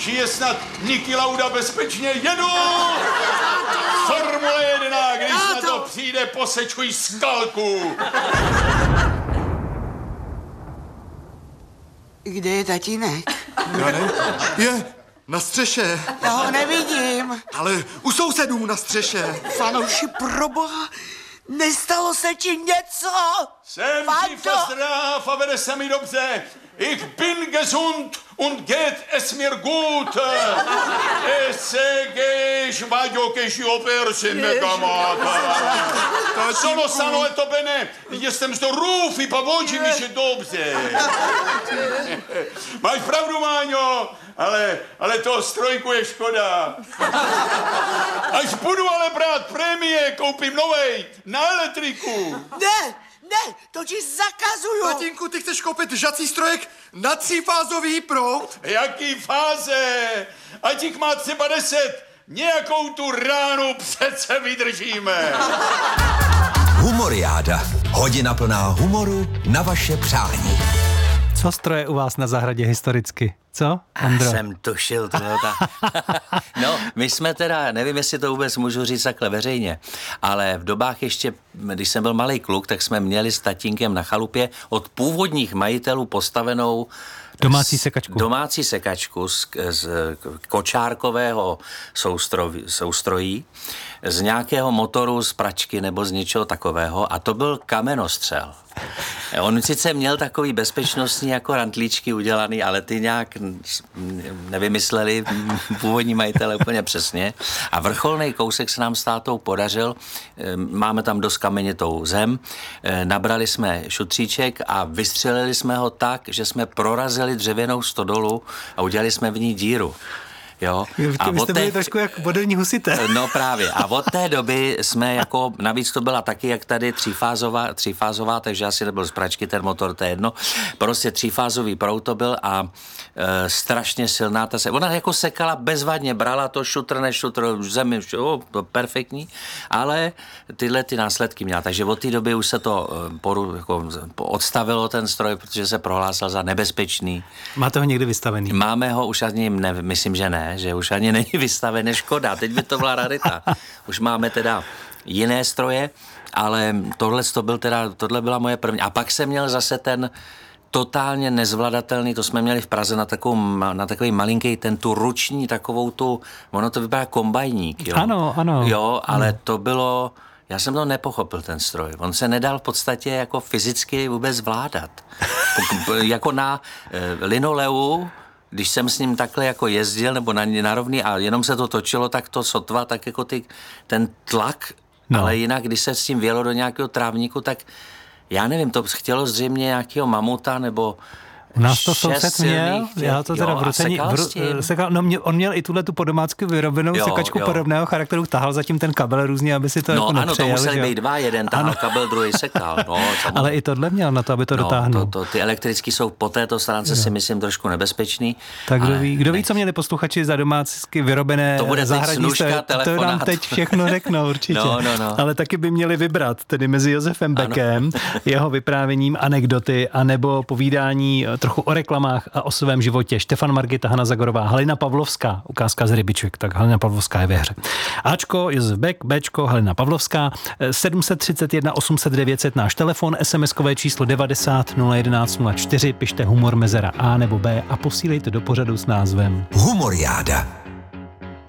žije snad Niki Lauda bezpečně. Jedu! Formule 1, když na to přijde, posečkuj skalku. Kde je tatínek? Je na střeše. Já ho nevidím. Ale u sousedů na střeše. Fanouši, proboha, nestalo se ti něco? Jsem fast brav a vede se mi dobře. Ich bin gesund und geht es mir gut. Essegesh vagyokeshi opersin megamata. Sono sano e to bene. Jestem zdorův i povodí mi się dobře. Máš pravdu, Máňo, ale toho strojku je škoda. Až budu ale brát prémie, koupím novej na elektriku. Ne, to ti zakazuju. Tatínku, ty chceš koupit žací strojek na 3fázový proud? Jaký fáze? Ať jich má třeba 10, nějakou tu ránu přece vydržíme. Humoriáda. Hodina plná humoru na vaše přání. Co stroje u vás na zahradě historicky? Co, Ondro? Jsem tušil tohle. No, my jsme teda, nevím, jestli to vůbec můžu říct takhle veřejně, ale v dobách ještě, když jsem byl malý kluk, tak jsme měli s tatínkem na chalupě od původních majitelů postavenou Domácí sekačku z kočárkového soustrojí, z nějakého motoru, z pračky nebo z něčeho takového, a to byl kamenostřel. On sice měl takový bezpečnostní jako rantlíčky udělaný, ale ty nějak nevymysleli původní majitele úplně přesně. A vrcholný kousek se nám s tátou podařil. Máme tam dost kamenitou zem. Nabrali jsme šutříček a vystřelili jsme ho tak, že jsme prorazili dřevěnou stodolu a udělali jsme v ní díru. Jo. Vy jste byli trošku jak moderní husité. No právě. A od té doby jsme jako, navíc to byla taky jak tady třífázová, takže asi nebyl z pračky ten motor, to je jedno. Prostě třífázový proud to byl a strašně silná ta se. Ona jako sekala bezvadně, brala to šutr zemi, to perfektní, ale tyhle ty následky měla. Takže od té doby už se to jako odstavilo ten stroj, protože se prohlásil za nebezpečný. Máte ho někdy vystavený? Máme ho už ani, myslím, že ne, že už ani není vystavený, škoda, teď by to byla rarita. Už máme teda jiné stroje, ale tohle byla moje první. A pak jsem měl zase ten totálně nezvladatelný, to jsme měli v Praze na takový malinký, tu ruční takovou ono to vypadá kombajník, jo. Ano. Jo, ale to bylo, já jsem to nepochopil, ten stroj. On se nedal v podstatě jako fyzicky vůbec zvládat. Jako na linoleu, když jsem s ním takhle jako jezdil, nebo na rovný a jenom se to točilo, tak to sotva, tak jako ten tlak, ale jinak, když se s tím vjelo do nějakého trávníku, tak já nevím, to chtělo zřejmě nějakého mamuta, nebo u nás to soused měl, já to teda on měl i tu podomácky vyrobenou sekačku podobného charakteru, tahal zatím ten kabel různě, aby si to jako nepřejel. No ano, to museli být dva, jeden tahal kabel, druhý sekal. No, ale i tohle měl na to, aby to dotáhnul. Ty elektrický jsou po této stránce si myslím trošku nebezpečný. Tak kdo ví, co měli posluchači za domácky vyrobené zahradní stroje, to nám teď všechno řeknou určitě. No. Ale taky by měli vybrat, tedy mezi Josefem Beckem, jeho vyprávěním anekdoty, anebo povídání trochu o reklamách a o svém životě. Štefan Margita, Hana Zagorová, Halina Pavlovská, ukázka z Rybiček, tak Halina Pavlovská je ve hře. Ačko, Josef Beck, Bčko, Halina Pavlovská, 731 800 900 náš telefon, SMS-kové číslo 90 011 04, pište humor mezera A nebo B a posílejte do pořadu s názvem Humoriáda.